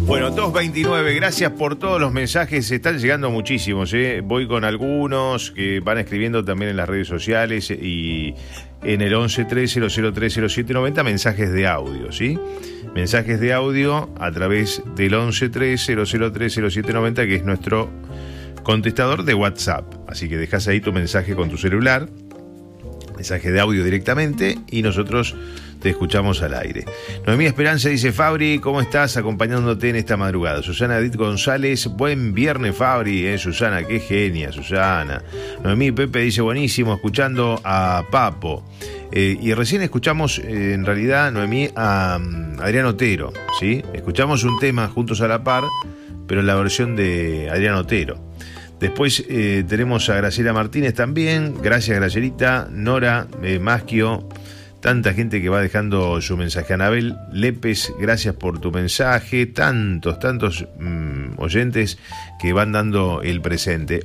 Bueno, 2:29, gracias por todos los mensajes, están llegando muchísimos, ¿eh? Voy con algunos que van escribiendo también en las redes sociales y en el 1130030790 mensajes de audio, ¿sí? Mensajes de audio a través del 1130030790, que es nuestro contestador de WhatsApp. Así que dejas ahí tu mensaje con tu celular, mensaje de audio directamente, y nosotros te escuchamos al aire. Noemí Esperanza dice: Fabri, ¿cómo estás? Acompañándote en esta madrugada. Susana Edith González: buen viernes, Fabri, Susana, qué genia, Susana. Noemí Pepe dice: buenísimo, escuchando a Papo. Y recién escuchamos, en realidad, Noemí, a Adrián Otero, ¿sí? Escuchamos un tema juntos a la par, pero en la versión de Adrián Otero. Después tenemos a Graciela Martínez también. Gracias, Gracielita. Nora Maschio. Tanta gente que va dejando su mensaje. Anabel Lépez, gracias por tu mensaje. Tantos oyentes que van dando el presente.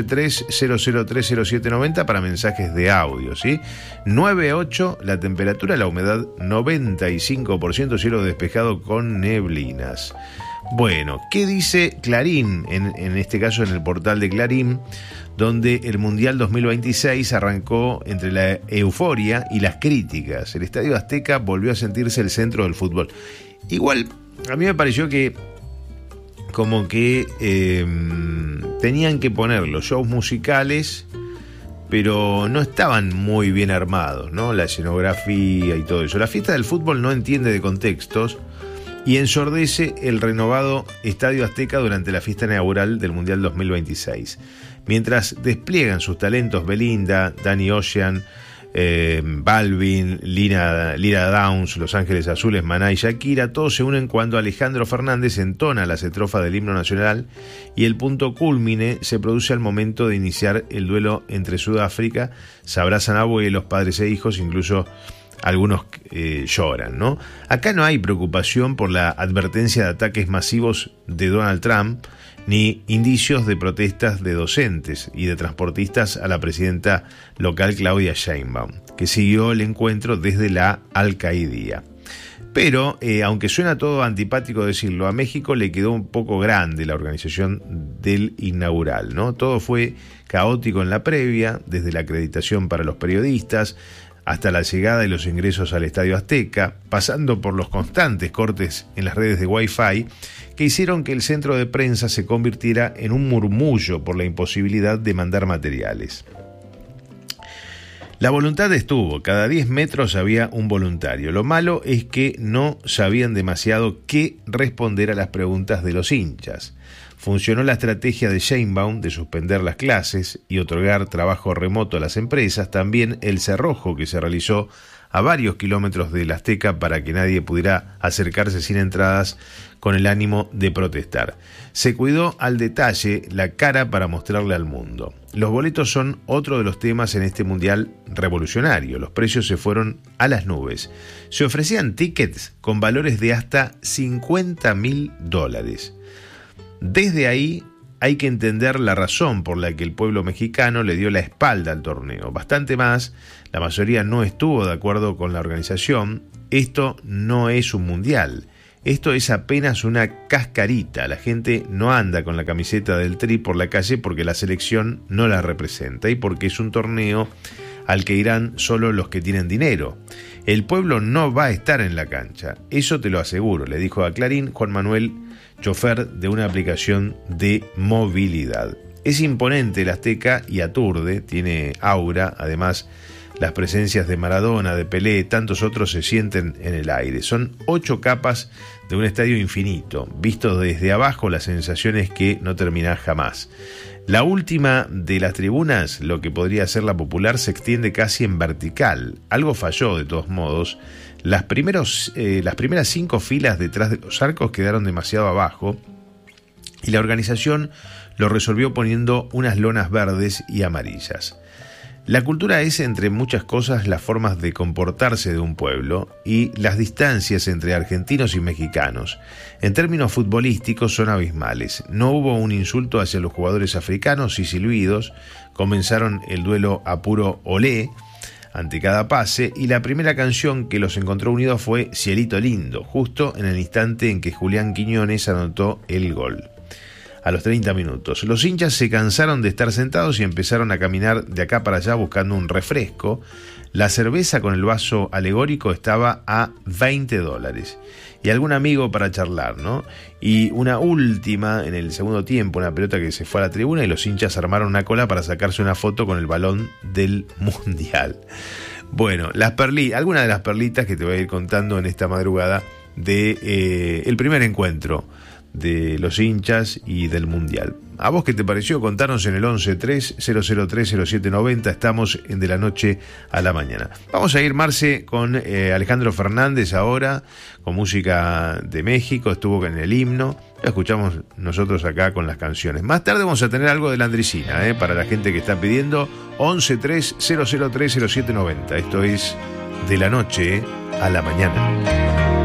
1130030790 para mensajes de audio, ¿sí? 9:08 la temperatura, la humedad 95%, cielo despejado con neblinas. Bueno, ¿qué dice Clarín? En este caso en el portal de Clarín, donde el Mundial 2026 arrancó entre la euforia y las críticas. El Estadio Azteca volvió a sentirse el centro del fútbol. Igual, a mí me pareció que como que tenían que poner los shows musicales, pero no estaban muy bien armados, ¿no? La escenografía y todo eso. La fiesta del fútbol no entiende de contextos y ensordece el renovado Estadio Azteca durante la fiesta inaugural del Mundial 2026. Mientras despliegan sus talentos Belinda, Danny Ocean, Balvin, Lira Downs, Los Ángeles Azules, Maná y Shakira, todos se unen cuando Alejandro Fernández entona las estrofas del himno nacional y el punto cúlmine se produce al momento de iniciar el duelo entre Sudáfrica. Se abrazan abuelos, padres e hijos, incluso algunos lloran, ¿no? Acá no hay preocupación por la advertencia de ataques masivos de Donald Trump, ni indicios de protestas de docentes y de transportistas a la presidenta local Claudia Sheinbaum, que siguió el encuentro desde la alcaidía. Pero, aunque suena todo antipático decirlo, a México le quedó un poco grande la organización del inaugural, ¿no? Todo fue caótico en la previa, desde la acreditación para los periodistas, hasta la llegada y los ingresos al Estadio Azteca, pasando por los constantes cortes en las redes de Wi-Fi que hicieron que el centro de prensa se convirtiera en un murmullo por la imposibilidad de mandar materiales. La voluntad estuvo, cada 10 metros había un voluntario. Lo malo es que no sabían demasiado qué responder a las preguntas de los hinchas. Funcionó la estrategia de Sheinbaum de suspender las clases y otorgar trabajo remoto a las empresas, también el cerrojo que se realizó a varios kilómetros del Azteca para que nadie pudiera acercarse sin entradas con el ánimo de protestar. Se cuidó al detalle la cara para mostrarle al mundo. Los boletos son otro de los temas en este mundial revolucionario. Los precios se fueron a las nubes. Se ofrecían tickets con valores de hasta $50.000. Desde ahí hay que entender la razón por la que el pueblo mexicano le dio la espalda al torneo. Bastante más, la mayoría no estuvo de acuerdo con la organización. Esto no es un mundial. Esto es apenas una cascarita. La gente no anda con la camiseta del Tri por la calle porque la selección no la representa y porque es un torneo al que irán solo los que tienen dinero. El pueblo no va a estar en la cancha, eso te lo aseguro, le dijo a Clarín Juan Manuel, chofer de una aplicación de movilidad. Es imponente el Azteca y aturde, tiene aura, además las presencias de Maradona, de Pelé, tantos otros se sienten en el aire. Son 8 capas de un estadio infinito, visto desde abajo la sensación es que no termina jamás. La última de las tribunas, lo que podría ser la popular, se extiende casi en vertical. Algo falló de todos modos. Las primeras 5 filas detrás de los arcos quedaron demasiado abajo y la organización lo resolvió poniendo unas lonas verdes y amarillas. La cultura es, entre muchas cosas, las formas de comportarse de un pueblo y las distancias entre argentinos y mexicanos. En términos futbolísticos son abismales. No hubo un insulto hacia los jugadores africanos y silbidos. Comenzaron el duelo a puro olé. ante cada pase, y la primera canción que los encontró unidos fue Cielito Lindo, justo en el instante en que Julián Quiñones anotó el gol. A los 30 minutos, los hinchas se cansaron de estar sentados y empezaron a caminar de acá para allá buscando un refresco. La cerveza con el vaso alegórico estaba a $20 y algún amigo para charlar, ¿no? Y una última en el segundo tiempo, una pelota que se fue a la tribuna y los hinchas armaron una cola para sacarse una foto con el balón del Mundial. Bueno, algunas de las perlitas que te voy a ir contando en esta madrugada de el primer encuentro de los hinchas y del Mundial. ¿A vos qué te pareció? Contanos en el 1130030790. Estamos en De la Noche a la Mañana. Vamos a ir, Marce, con Alejandro Fernández ahora, con música de México. Estuvo en el himno. Lo escuchamos nosotros acá con las canciones. Más tarde vamos a tener algo de Landricina, para la gente que está pidiendo. 1130030790. Esto es De la Noche a la Mañana.